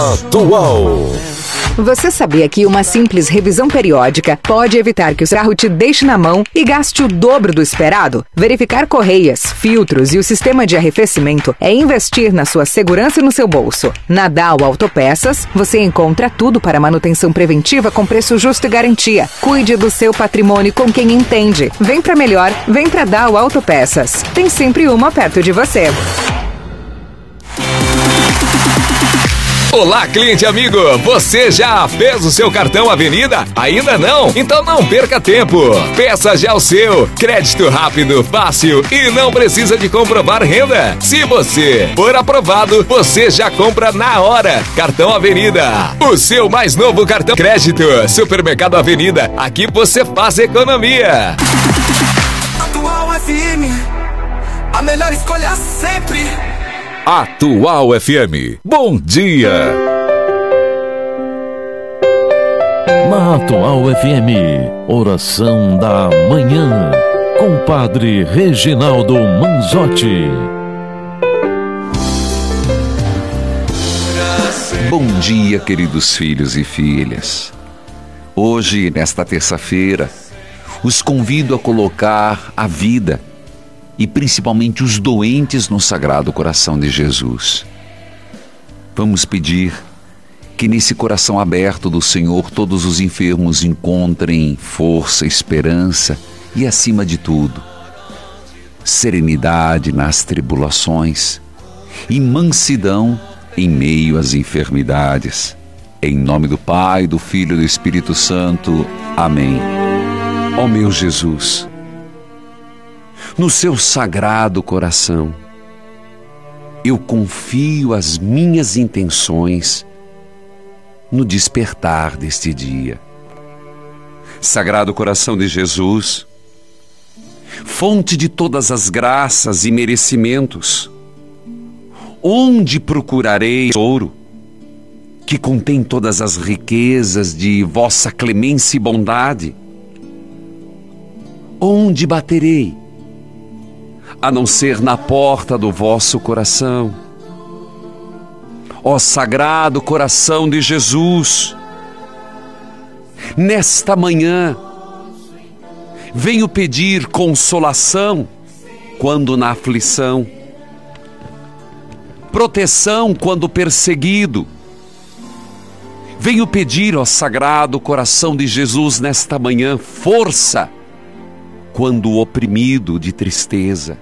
Atual. Você sabia que uma simples revisão periódica pode evitar que o carro te deixe na mão e gaste o dobro do esperado? Verificar correias, filtros e o sistema de arrefecimento é investir na sua segurança e no seu bolso. Na Dow Autopeças, você encontra tudo para manutenção preventiva com preço justo e garantia. Cuide do seu patrimônio com quem entende. Vem pra melhor, vem pra Dow Autopeças. Tem sempre uma perto de você. Olá, cliente amigo! Você já fez o seu cartão Avenida? Ainda não? Então não perca tempo! Peça já o seu! Crédito rápido, fácil e não precisa de comprovar renda. Se você for aprovado, você já compra na hora. Cartão Avenida, o seu mais novo cartão crédito. Supermercado Avenida, aqui você faz economia. Atual FM, a melhor escolha sempre. Atual FM. Bom dia. Na Atual FM, oração da manhã, com o Padre Reginaldo Manzotti. Bom dia, queridos filhos e filhas. Hoje, nesta terça-feira, os convido a colocar a vida e principalmente os doentes no Sagrado Coração de Jesus. Vamos pedir que nesse coração aberto do Senhor todos os enfermos encontrem força, esperança e, acima de tudo, serenidade nas tribulações e mansidão em meio às enfermidades. Em nome do Pai, do Filho e do Espírito Santo. Amém. Ó meu Jesus, no seu sagrado coração, eu confio as minhas intenções no despertar deste dia. Sagrado coração de Jesus, fonte de todas as graças e merecimentos, onde procurarei ouro que contém todas as riquezas de vossa clemência e bondade? Onde baterei, a não ser na porta do vosso coração? Ó Sagrado Coração de Jesus, nesta manhã venho pedir consolação quando na aflição, proteção quando perseguido. Venho pedir, ó Sagrado Coração de Jesus, nesta manhã, força quando oprimido de tristeza.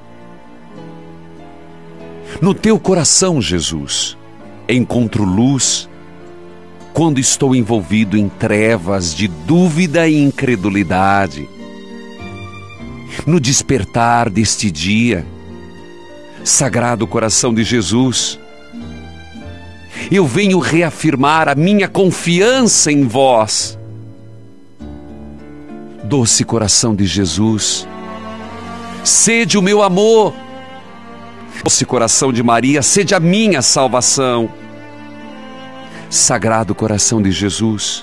No teu coração, Jesus, encontro luz quando estou envolvido em trevas de dúvida e incredulidade. No despertar deste dia, Sagrado Coração de Jesus, eu venho reafirmar a minha confiança em vós. Doce coração de Jesus, sede o meu amor. Doce coração de Maria, sede a minha salvação. Sagrado coração de Jesus,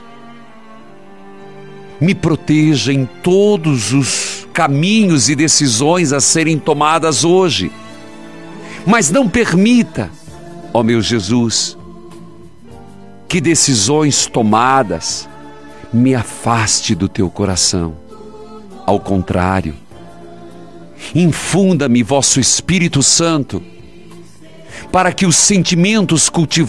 me proteja em todos os caminhos e decisões a serem tomadas hoje, mas não permita, ó meu Jesus, que decisões tomadas me afaste do teu coração. Ao contrário, infunda-me vosso Espírito Santo, para que os sentimentos cultivados